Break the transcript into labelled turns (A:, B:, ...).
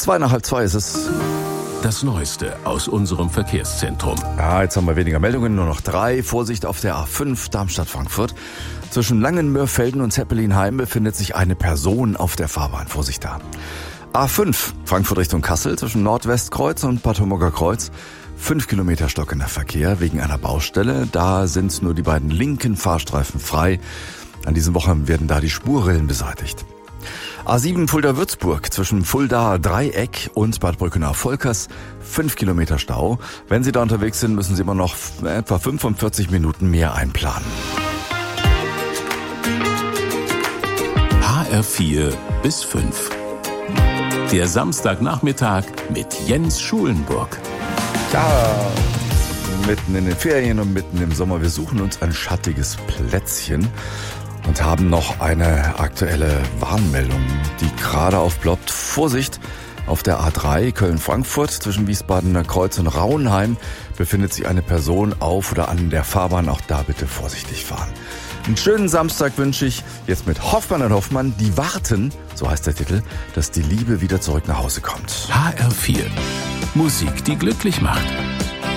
A: 2:02 ist es.
B: Das Neueste aus unserem Verkehrszentrum.
A: Ja, jetzt haben wir weniger Meldungen, nur noch 3. Vorsicht auf der A5 Darmstadt-Frankfurt. Zwischen Langenmörfelden und Zeppelinheim befindet sich eine Person auf der Fahrbahn. Vorsicht da. A5 Frankfurt Richtung Kassel zwischen Nordwestkreuz und Bad Homburger Kreuz. 5 Kilometer stockender Verkehr wegen einer Baustelle. Da sind nur die beiden linken Fahrstreifen frei. An diesem Wochenende werden da die Spurrillen beseitigt. A7 Fulda-Würzburg zwischen Fulda-Dreieck und Bad Brückenau-Volkers 5 Kilometer Stau. Wenn Sie da unterwegs sind, müssen Sie immer noch etwa 45 Minuten mehr einplanen.
B: HR4 bis 5. Der Samstagnachmittag mit Jens Schulenburg.
A: Ja, mitten in den Ferien und mitten im Sommer. Wir suchen uns ein schattiges Plätzchen und haben noch eine aktuelle Warnmeldung, die gerade aufploppt. Vorsicht! Auf der A3 Köln-Frankfurt zwischen Wiesbadener Kreuz und Rauenheim befindet sich eine Person auf oder an der Fahrbahn. Auch da bitte vorsichtig fahren. Einen schönen Samstag wünsche ich jetzt mit Hoffmann und Hoffmann. Die warten, so heißt der Titel, dass die Liebe wieder zurück nach Hause kommt.
B: HR4. Musik, die glücklich macht.